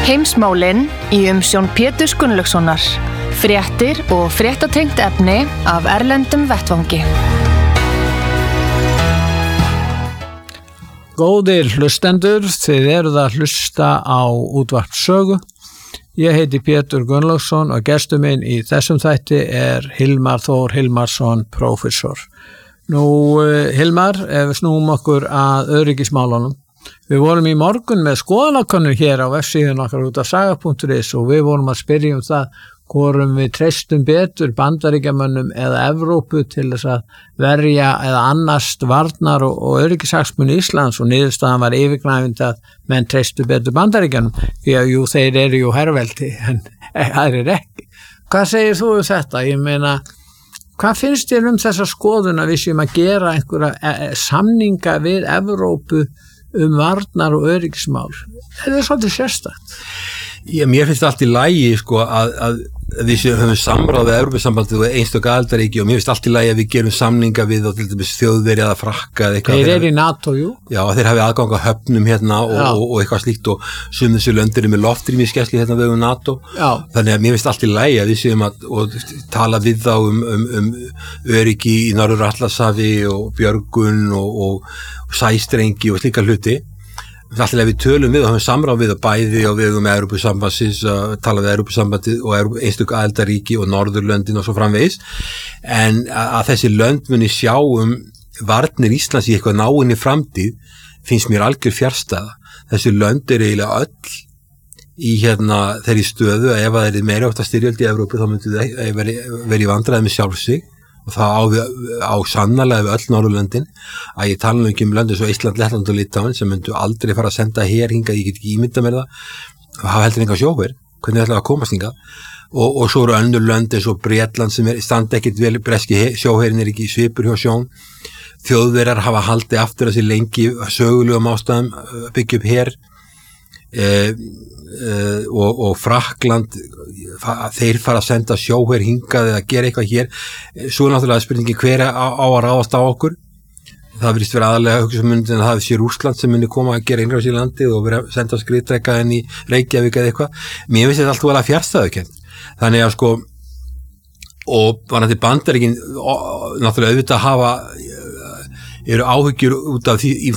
Heimsmálin í umsjón Péturs Gunnlaugssonar. Fréttir og fréttatengt efni af erlendum vettvangi. Góðir hlustendur, þið eruð að hlusta á útvarp Sögu. Ég heiti Pétur Gunnlaugsson og gestur minn í þessum þætti Hilmar Þór Hilmarsson, prófessor. Hilmar, ef við snúum okkur að öryggismálunum. Við vorum í morgun með skoðanakönnun hér á vefsíðun okkar út af saga.is og við vorum að spyrja það hvorum við treystum betur Bandaríkjamönnum eða Evrópu til þess að verja eða annast varnar og öryggishagsmuni Íslands, og niðurstaðan var yfirgnæfandi að menn treystu betur Bandaríkjunum því að þeir eru herveldi en aðrir ekki. Hvað segir þú þetta? Ég meina, hvað finnst þér þessa skoðun að við séum að gera einhverja samninga við Evrópu varnar og öryggismál? Það svolítið sérstakt. Mér finnst allt í lagi að við höfum samráð við Evrópusambandið og einstök aðildarríki, og mér finnst allt í lagi að við gerum samninga við og til dæmis Þjóðverja eða Frakka eða eitthvað. Þeir eru í NATO, jú. Já, þeir hafi aðgang að höfnum hérna og eitthvað slíkt, og sum þessu lönd eru með loftrýmisgæslu hérna við NATO. Já. Þannig að mér finnst allt í lagi að við séum að tala við þá um öryggi í Norður-Atlantshafi og björgun og sæstrengi og slíka hluti. Alltaf við tölum við og höfum samráð við og bæði og við með Evrópusambandsins að tala við Evrópusambandið og einstök aðildarríki og Norðurlöndin og svo framvegis, en að þessi lönd muni sjá varnir Íslands í eitthvað náinni framtíð finnst mér algjör fjarstæða. Þessi lönd eru eiginlega öll í þeirri stöðu að ef það er meira átt að styrjöld í Evrópu þá myndi það verið í vandræði með sjálf sig, og það á sannarlega við öll Norðurlöndin, að ég tala ekki löndin svo Ísland, Lettland og Litáin sem myndu aldrei fara að senda her hingað, ég get ekki ímynda mér það, hafa heldur enga sjóher, hvernig ætlaði að komast hingað, og svo eru önnur lönd eins og Bretland sem standa ekkit vel, breski sjóherin ekki svipur hjá sjón, Þjóðverjar hafa haldið aftur að sér lengi sögulegum ástæðum byggja upp her, og Frakkland, þeir fara að senda sjóher hingað eða gera eitthvað hér. Svo náttúrulega spurningin hver á að ráðast á okkur. Það virðist vera aðalega hugsunmyndin að það sé Rússland sem muni koma að gera innrás í landið og vera að senda skriðdreka inn í Reykjavík eða eitthvað. Mér finnst þetta allt vel að fjarstæðukennt. Þannig að og varðandi Bandaríkin náttúrulega auðvitað eru áhyggjur út af því